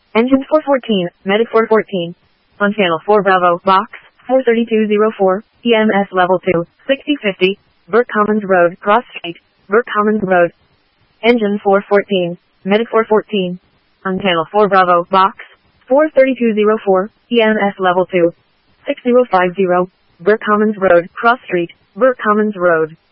Engine 414, Medic 414. On channel 4 Bravo, box 43204, EMS level 2, 6050, Burke Commons Road, Cross Street, Burke Commons Road. Engine 414, Medic 414. On channel 4 Bravo, box 43204, EMS level 2, 6050, Burke Commons Road, Cross Street, Burke Commons Road.